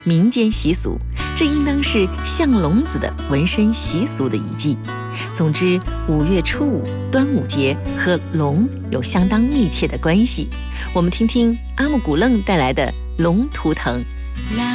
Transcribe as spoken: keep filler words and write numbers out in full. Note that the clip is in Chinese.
民间习俗，这应当是象龙子的纹身习俗的遗迹。总之，五月初五端午节和龙有相当密切的关系。我们听听阿木古楞带来的《龙图腾》。